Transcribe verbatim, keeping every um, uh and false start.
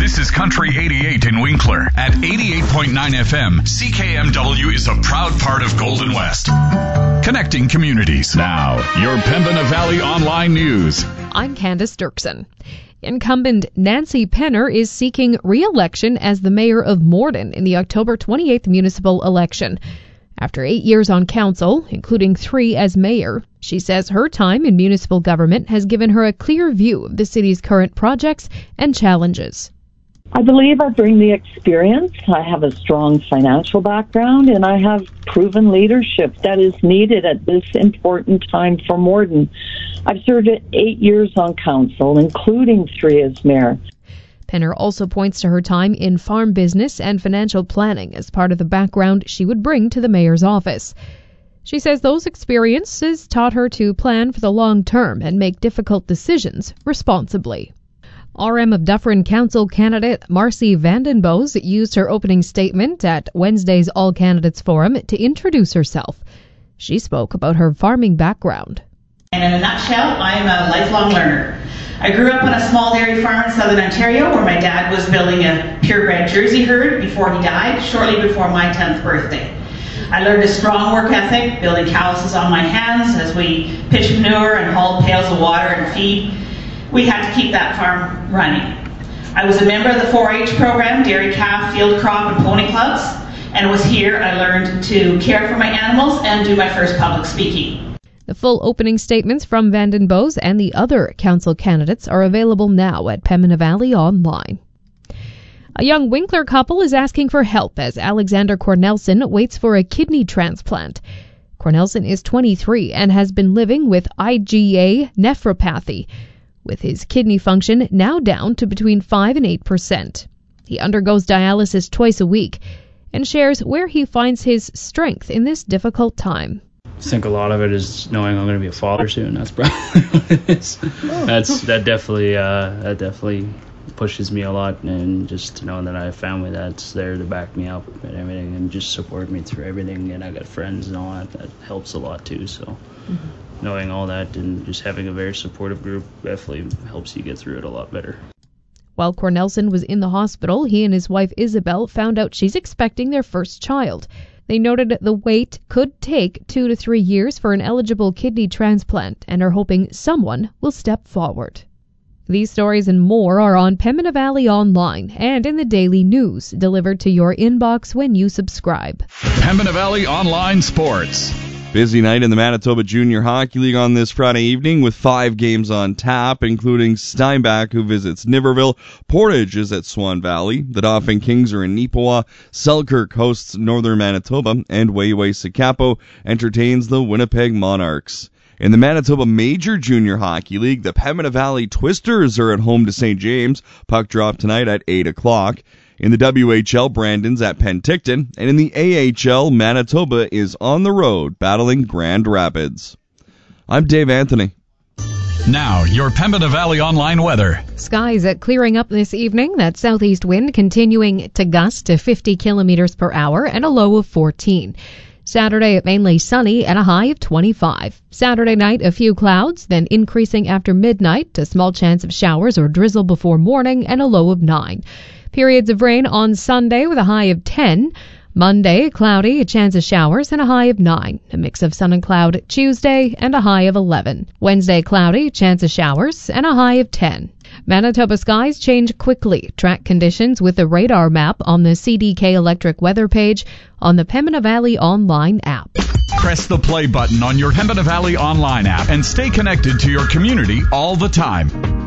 This is Country eighty-eight in Winkler. At eighty-eight point nine F M, C K M W is a proud part of Golden West. Connecting communities. Now, your Pembina Valley Online News. I'm Candace Dirksen. Incumbent Nancy Penner is seeking re-election as the mayor of Morden in the October twenty-eighth municipal election. After eight years on council, including three as mayor, she says her time in municipal government has given her a clear view of the city's current projects and challenges. I believe I bring the experience. I have a strong financial background, and I have proven leadership that is needed at this important time for Morden. I've served eight years on council, including three as mayor. Penner also points to her time in farm business and financial planning as part of the background she would bring to the mayor's office. She says those experiences taught her to plan for the long term and make difficult decisions responsibly. R M of Dufferin Council candidate Marcy Vandenbos used her opening statement at Wednesday's All Candidates Forum to introduce herself. She spoke about her farming background. And in a nutshell, I'm a lifelong learner. I grew up on a small dairy farm in southern Ontario where my dad was building a purebred Jersey herd before he died, shortly before my tenth birthday. I learned a strong work ethic, building calluses on my hands as we pitched manure and hauled pails of water and feed. We had to keep that farm running. I was a member of the four H program, dairy calf, field crop, and pony clubs, and it was here I learned to care for my animals and do my first public speaking. The full opening statements from Vandenbos and the other council candidates are available now at Pembina Valley Online. A young Winkler couple is asking for help as Alexander Cornelson waits for a kidney transplant. Cornelson is twenty-three and has been living with I G A nephropathy, with his kidney function now down to between five and eight percent. He undergoes dialysis twice a week and shares where he finds his strength in this difficult time. I think a lot of it is knowing I'm going to be a father soon. That's probably what it is. Oh. That's that definitely uh, that definitely pushes me a lot, and just to know that I have family that's there to back me up and everything, and just support me through everything. And I got friends and all that. That helps a lot too. So mm-hmm. knowing all that and just having a very supportive group definitely helps you get through it a lot better. While Cornelson was in the hospital, he and his wife Isabel found out she's expecting their first child. They noted the wait could take two to three years for an eligible kidney transplant and are hoping someone will step forward. These stories and more are on Pembina Valley Online and in the daily news, delivered to your inbox when you subscribe. Pembina Valley Online Sports. Busy night in the Manitoba Junior Hockey League on this Friday evening with five games on tap, including Steinbach, who visits Niverville. Portage is at Swan Valley. The Dauphin Kings are in Neepawa. Selkirk hosts Northern Manitoba, and Wayway-Sikapo entertains the Winnipeg Monarchs. In the Manitoba Major Junior Hockey League, the Pembina Valley Twisters are at home to Saint James. Puck drop tonight at eight o'clock. In the W H L, Brandon's at Penticton, and in the A H L, Manitoba is on the road battling Grand Rapids. I'm Dave Anthony. Now, your Pembina Valley Online weather. Skies are clearing up this evening. That southeast wind continuing to gust to fifty kilometers per hour and a low of fourteen. Saturday, mainly sunny and a high of twenty-five. Saturday night, a few clouds, then increasing after midnight, a small chance of showers or drizzle before morning and a low of nine. Periods of rain on Sunday with a high of ten. Monday, cloudy, a chance of showers and a high of nine. A mix of sun and cloud Tuesday and a high of eleven. Wednesday, cloudy, chance of showers and a high of ten. Manitoba skies change quickly. Track conditions with the radar map on the C D K Electric weather page on the Pembina Valley Online app. Press the play button on your Pembina Valley Online app and stay connected to your community all the time.